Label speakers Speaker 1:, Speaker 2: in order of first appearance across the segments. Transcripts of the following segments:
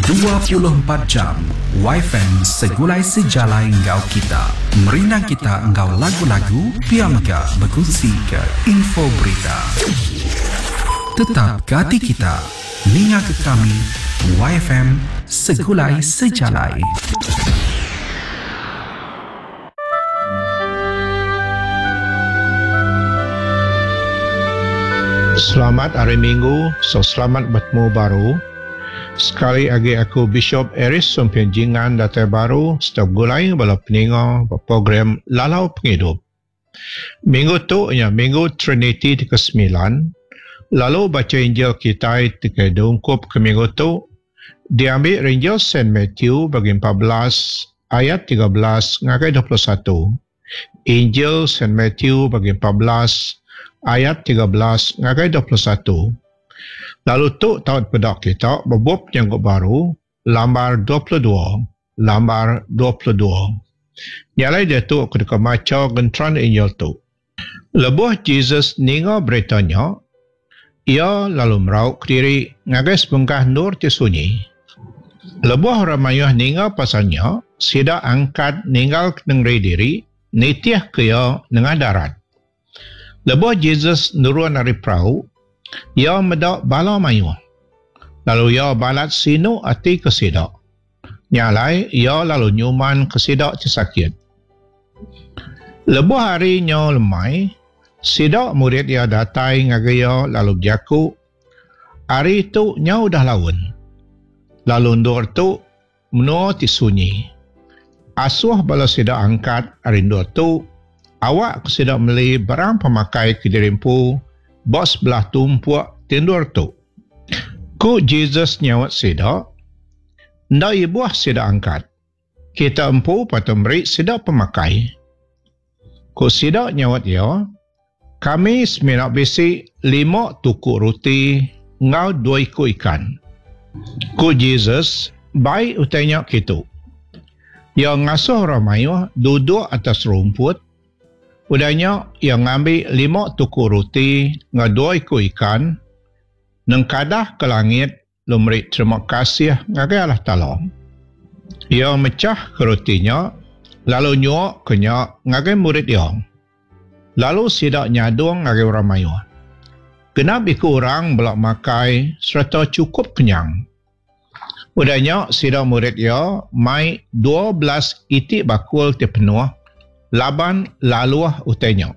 Speaker 1: 24 jam YFM segulai sejalai engkau kita. Merinang kita engkau lagu-lagu, piamka berkongsi ke info berita. Tetap ke hati kita, ninga ke kami, YFM segulai sejalai.
Speaker 2: Selamat hari Minggu, selamat bertemu baru. Sekali lagi aku Bishop Eris Sumpianjingan Datai Baru setiap gulai bala peningo program Lalau Penghidup. Minggu tu ya Minggu Trinity ke-9. Lalu baca Injil kita ke dungkup ke minggu tu diambil Injil Saint Matthew bagi 14 ayat 13 ngakai 21. Injil Saint Matthew bagi 14 ayat 13 ngakai 21. Lalu tu tahun pedak kita berbub yang baru lambar 22. Nyalai dia tu ketika maca gentran Injil tu. Lebuh Jesus ninga beritanya, ia lalu merauk diri ngagai sebengkah nur ti sunyi. Lebuh ramayuh ninga pasalnya, sida angkat ninggal nengri diri, nitiah kaya nengah darat. Lebuh Jesus nurun dari perahu, ia medak bala mayuh. Lalu ia balat sinu ati kesidak. Nyalai ia lalu nyuman kesidak sakit. Lebuh hari nya lemai, sidak murid ia datai ngagaya lalu berjaku. Hari itu nya udah lawan. Lalu ndur tu menua ti sunyi. Asuh bala sidak angkat hari ndur tu, awak kesidak meli barang pemakai kedirimpu bos belah tumpuak tindur tu. Ku Jesus nyawat sida, ndak ibuah sida angkat. Kita empu patut beri sida pemakai. Ku sida nyawat ya, kami seminak besi 5 tukuk roti, ngau 2 ikut ikan. Ku Jesus, baik utanya kitu. Ya ngasuh ramayuh duduk atas rumput, udahnya yang ngambil 5 tukuk roti dengan 2 ekor ikan, nengkadah ke langit, lumrik terima kasih ngagai Allah Ta'ala. Ia mecah ke rotinya, lalu nyuak kenyak ngagai murid ia. Lalu sidak nyadung ngagai orang mayuh. Genap ikut orang belak makai serta cukup kenyang. Udahnya sidak murid ia mai 12 itik bakul ti penuh, laban laluah utanya.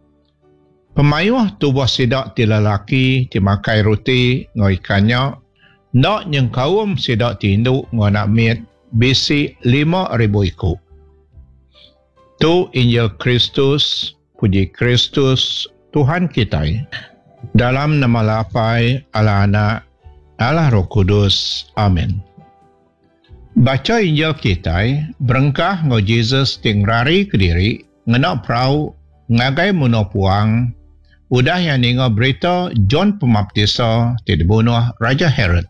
Speaker 2: Pemayuh tubuh sidak ti lelaki ti makai roti ngoi ikannya, nak nyengkawum sidak ti induk ngoi nak mit bisi 5,000 ikut. Tu Injil Kristus, puji Kristus Tuhan kita. Dalam nama Lapai, Allah Anak, Allah Roh Kudus. Amin. Baca Injil kita, berengkah ngau Jesus tingrari ke diri, ngenak perahu, ngagai muno puang, udah yang ningo berita John Pembaptisa tidak bunuh Raja Herod.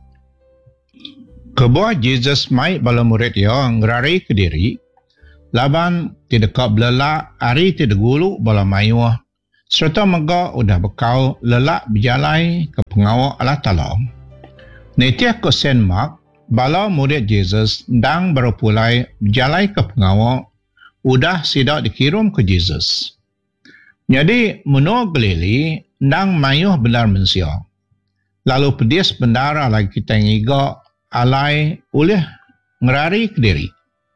Speaker 2: Kebuah Jesus mai bala murid ia ngerari ke diri, laban tidak kau belelak, hari tidak gulu bala mayuh, serta mega udah bekau lelak berjalai ke pengawal Allah Ta'ala. Netiah ke Saint Mark, bala murid Jesus dang berpulai berjalai ke pengawal, udah sidak dikirim ke Jesus. Jadi menua Galili dang mayuh benar mensia. Lalu pedis bendara lagi kita ngiga alai oleh ngerari ke diri.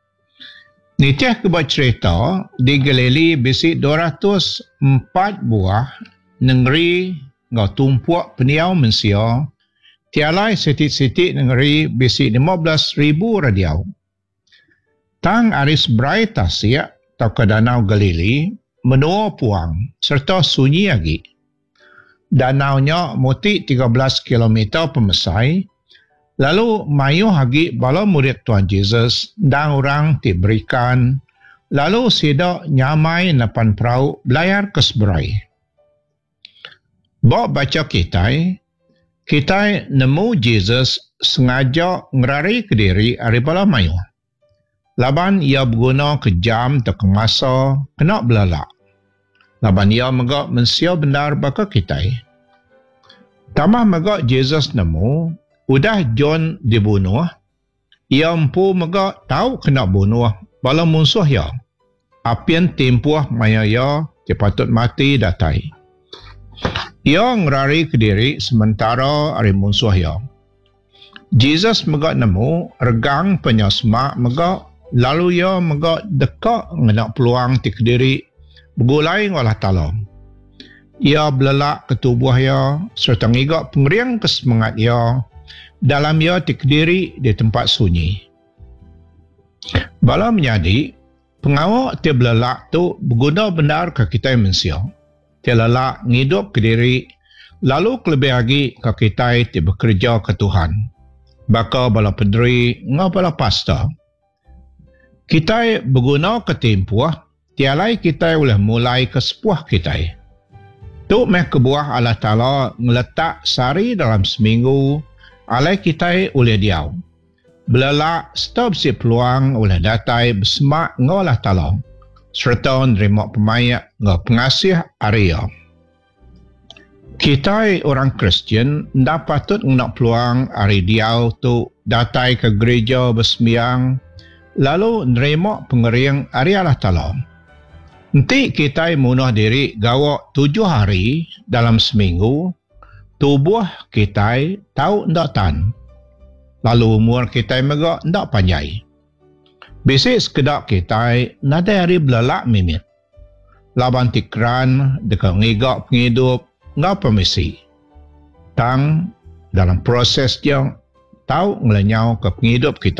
Speaker 2: Nitiah kebat cerita di Galili bisi 204 buah negeri ngau tumpuak peniau mensia. Tialai sitik-sitik negeri bisi 15,000 radiau. Tang aris berai tasik atau ke danau Galili, menua puang serta sunyi lagi. Danaunya muti 13 km pemesai, lalu mayuh lagi bala murid Tuhan Jesus dan orang diberikan, lalu sidak nyamai napan perahu belayar ke seberai. Baca kita nemu Jesus sengaja ngerari ke diri dari bala mayuh. Laban ia berguna ke jam atau ke masa kena belalak. Laban ia megak mensia benar baka kita. Tamah megak Jesus nemu, udah John dibunuh, Ia empu mega tahu kena bunuh bala musuh ya. Apian tempuh maya ya patut mati datai. Ia ngerari ke diri sementara ari musuh ya. Jesus mega nemu regang penyasma mega lalu ia mega dekat ngena peluang ti ke diri begulai ngolah talong. Ia belelak ke tubuh ia serta ngigak pengeriang ke semangat ia dalam ia ti ke diri di tempat sunyi. Bala menyadi pengawak ti belelak tu berguna benar ke kita manusia. Ti lelak ngidup ke diri lalu kelebih lagi ke kita ti bekerja ke Tuhan. Baka bala pederi ngau bala pasta. Kita berguna ke tempuh tialai kita boleh mulai ke sepuah kita. Tu meh kebuah Allah Ta'ala ngeletak sari dalam seminggu alai kita oleh diau. Belelak stop si peluang oleh datai bersemak ngolah talong serta nerima pemayak ngau pengasih Arya. Kita orang Kristian ndak patut nak peluang hari diau tu datai ke gereja bersembiang lalu nerima pengeriang Arya Allah Ta'ala. Nanti kita munah diri gawak 7 hari dalam seminggu, tubuh kita tahu ndak tan. Lalu umur kita mega ndak panjai. Bisik sekedar kita nada hari belelak mimit. Laban tikran dekat ngigak penghidup ngau permisi. Tang dalam proses yang tahu ngelenyau ke penghidup kita.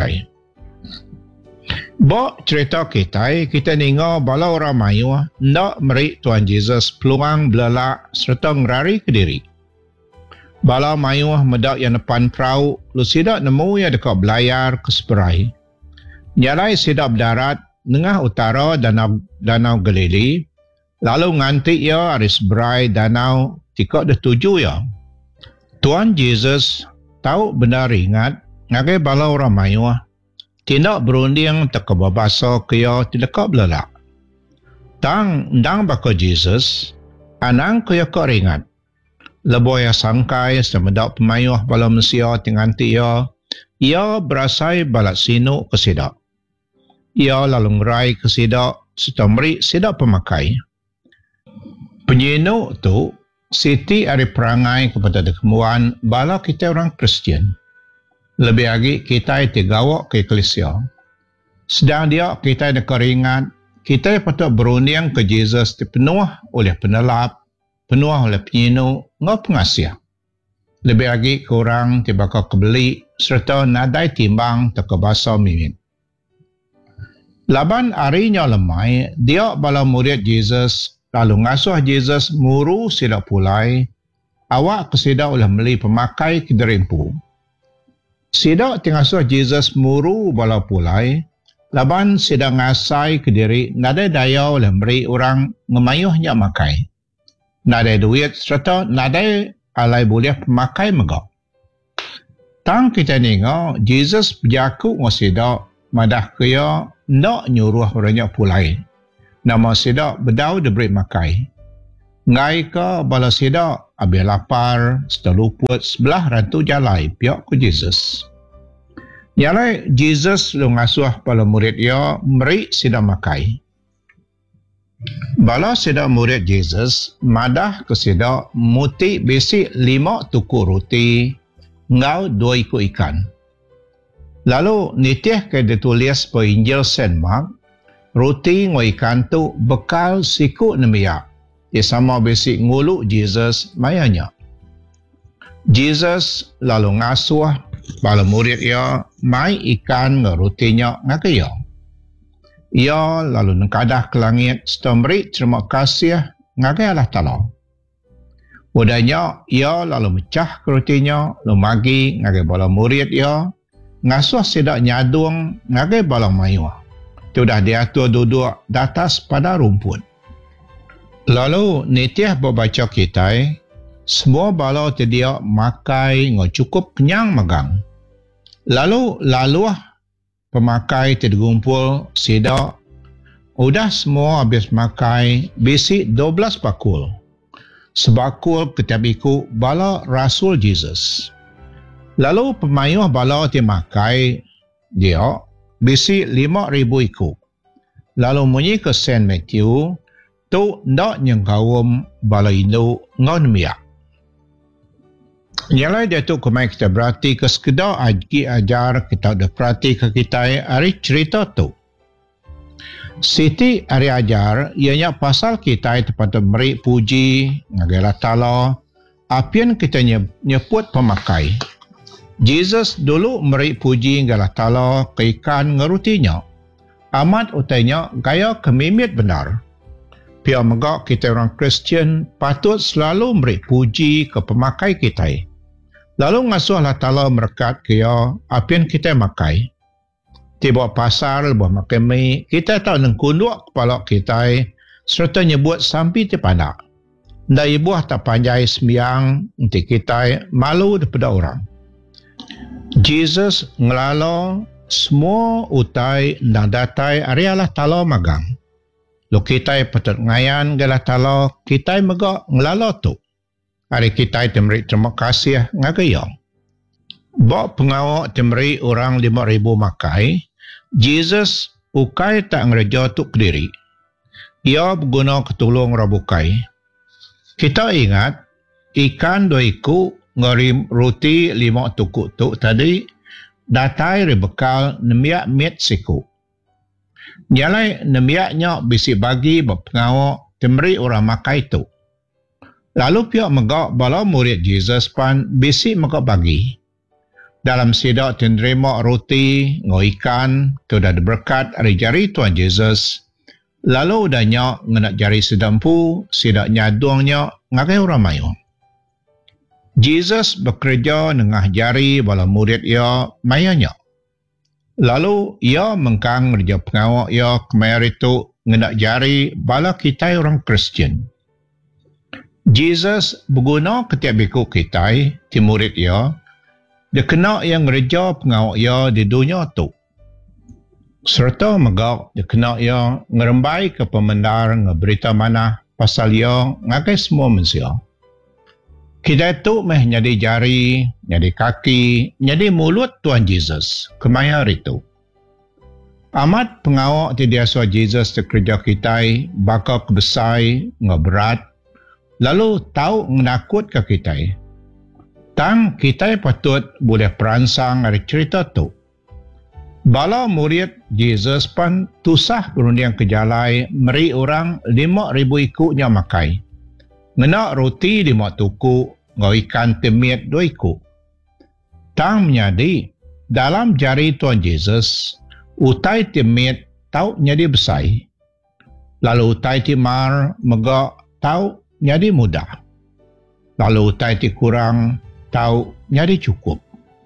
Speaker 2: Bok cerita kita ningo bala orang mayu ndak merik Tuhan Yesus peluang belelak serta ngerari ke diri. Bala mayu medak yang depan perahu lu sidak nemu yang dekat belayar ke seberai. Nyalai sidak darat tengah utara danau Galili lalu ngantik ya ari seberai danau tikak dah tuju ya. Tuhan Yesus tahu benar ingat ngagai bala orang mayu tindak berunding tak kebabasa kaya tidak belelak. Tang ndang baka Jesus, anang kaya kau ringat. Leboy sangkai semedak pemayuh bala manusia tinganti ia berasai balat sinu ke sidak. Ia lalu ngerai ke sidak serta meri sidak pemakai. Penyinu tu, siti ari perangai kepada kemuan bala kita orang Kristian. Lebih lagi kita digawak ke eklesia. Sedang dia kita ada keringat, kita patut berunding ke Jesus dipenuh oleh penelap, penuh oleh penyinu, ngau pengasih. Lebih lagi korang tibaka kebeli serta nadai timbang tak kebasa mimin. Laban harinya lemai, dia bala murid Jesus lalu ngasuh Jesus muru sidak pulai, awak kesidak oleh meli pemakai kederimpu. Sidak tingasuh Jesus muru bala pulai, laban sidak ngasai ke diri nada daya oleh beri orang ngemayuhnya makai. Nada duit serta nada alai boleh pemakai megak. Tang kita ningo, Jesus berjaku ngasidak madah kaya nak nyuruh orangnya pulai. Nama sidak bedau diberi makai. Ngai ke bala sidak habis lapar, seteluput sebelah rantu jalai pihak ke Jesus. Nyalai Jesus lu ngasuh bala murid ia meri sidak makai. Bala sidak murid Jesus madah ke sidak muti besi 5 tuku roti ngau 2 ikut ikan. Lalu nitih ke ditulis pada Injil Saint Mark, roti ngau ikan tu bekal siku nemiak. Dia sama besi ngulu Jesus mayanya. Jesus lalu ngasuh bala murid ia mai ikan ngerutinya ngakaya. Ia lalu nengkadah ke langit setemri terima kasih ngakai Allah Ta'ala. Udahnya ia lalu mecah ke rotinya, lalu magi ngakai bala murid ia, ngasuh sidak nyadung ngakai bala mayu. Sudah diatur duduk di atas pada rumput. Lalu nitih berbaca kita, semua bala dia makai ngau cukup kenyang magang. Lalu pemakai tergumpul sidak, udah semua habis makai besi 12 bakul. Sebakul ketabiku bala Rasul Jesus. Lalu pemayuh bala makai dia bisi 5,000 ikut. Lalu munyi ke Saint Matthew, tu ndak nyengkawum bala Indo ngon miak. Nyalai dia tu kemai kita berarti ke sekedar ajar kita ada perhati ke kita hari cerita tu. Siti hari ajar ianya pasal kita tempat beri puji ngagala tala apian kita nyebut pemakai. Jesus dulu beri puji ngagala tala ke ikan ngerutinya. Amat utainya gaya kemimit benar. Pia megak kita orang Kristian patut selalu beri puji ke pemakai kita. Lalu ngasuh Allah Ta'ala merekat kaya apian kita makai. Tiba pasar lebuh makan mi, kita tak nengkunduk kepala kita serta nyebut sampai terpanak. Dari buah tak panjai sembiang, nanti kita malu daripada orang. Jesus ngelala semua utai dan datai hari Allah Ta'ala magang. Lo kita patut ngayan Allah Ta'ala, kita megak ngelala tu. Hari kita temeri terima kasih ngagayang. Bak pengawak temeri orang 5,000 makai, Jesus ukai tak ngereja tu kediri. Ia berguna ketulung rabukai. Kita ingat, ikan 2 ikut ngari roti 5 tukuk tu tadi, datai rebekal 6 met siku. Nyalai 6 bisi bagi berpengawak temeri orang makai tu. Lalu pihak megak bala murid Jesus pan bisi megak bagi. Dalam sidak menerima roti, ikan, tu dah berkat dari jari Tuhan Yesus. Lalu udahnya ngenak jari sedampu, sidak nyaduangnya ngakai orang mayu. Jesus bekerja nengah jari bala murid ia mayanya. Lalu ia mengkang kerja pengawak ia kemari tu ngenak jari bala kita orang Kristian. Jesus berguna ketiap biku kita, di murid ia, dia kena yang ngereja pengawak ia di dunia tu. Serta megak dia kena ia ngerembai ke pemendar ngeberita mana pasal ia ngakai semua manusia. Kita tu meh nyadi jari, nyadi kaki, nyadi mulut Tuhan Yesus, kemaya itu. Amat pengawak ti diasua Jesus di kerja kita, bakal kebesai, ngeberat, lalu tahu menakut ke kita. Tang kita patut boleh peransang dari cerita tu. Bala murid Jesus pan tusah berundiang ke jalai meri orang 5,000 ikutnya makai. Ngena roti 5 tuku, ngau ikan temit 2 ikut. Tang menyadi dalam jari Tuhan Jesus, utai temit tahu nyadi besai. Lalu utai timar megak tahu nyadi mudah. Lalu utai ti kurang tahu nyadi cukup.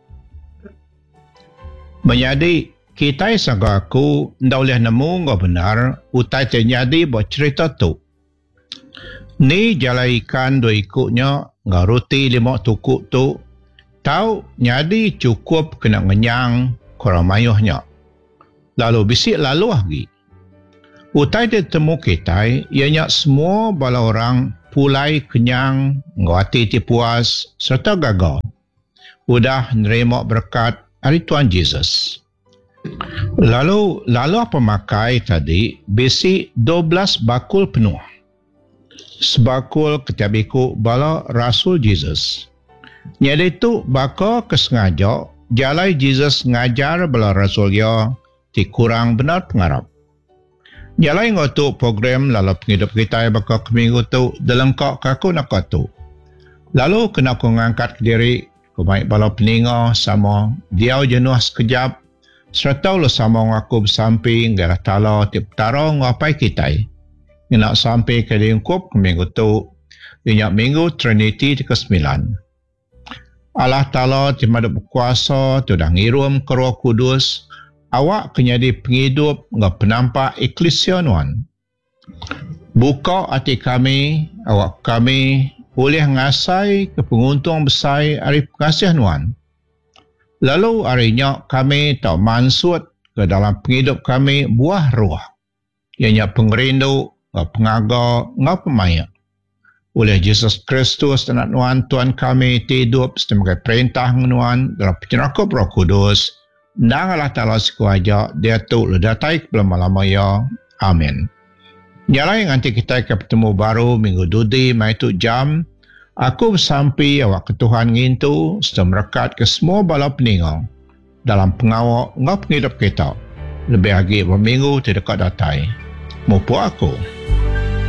Speaker 2: Menyadi kita sangka aku ndak boleh nemu ngau benar utai ti nyadi buat cerita tu. Ni jalai ikan 2 ikutnya ngau roti 5 tukuk tu tahu nyadi cukup kena ngenyang kurang mayuhnya. Lalu bisik lalu lagi. Utai ti temu kita ianya semua bala orang pulai kenyang, ngawati ti puas, serta gagal. Udah nerima berkat dari Tuhan Yesus. Lalu pemakai tadi besi 12 bakul penuh. Sebakul ketiap ikut bala Rasul Yesus. Nyada itu bakal kesengaja jalai Jesus ngajar bala Rasul ya ti kurang benar pengarap. Jalai ngotu program lalu penghidup kita bakal keminggu tu dalam kau kaku nak tu. Lalu kena aku ngangkat ke diri, ku baik bala peninga sama dia jenuh sekejap, serta lu sama aku bersamping gara tala tip tarong ngapai kita. Nak sampai ke lingkup keminggu tu, dinyak minggu Trinity ke-9. Allah Ta'ala timada berkuasa tu dah ngirum ke Roh Kudus, awak kenyadi penghidup ngah penampak eklesia nuan. Buka hati kami, awak kami boleh ngasai ke penguntung besar hari pengasih nuan. Lalu harinya kami tak mansut ke dalam penghidup kami buah roh. Ianya pengerindu, ngah pengaga, ngah pemaya. Oleh Yesus Kristus dan nuan Tuhan kami hidup sebagai perintah nuan dalam penyerakup Roh Kudus Nang Allah Ta'ala sekuaja, dia tu ledatai kelama-lama ya. Amin. Nyalai nanti kita akan bertemu baru minggu dudi mai tu jam. Aku bersampi awak ke Tuhan ngintu serta merekat ke semua bala peninggal dalam pengawak ngap penghidup kita. Lebih lagi berminggu tidak datai. Mupu aku.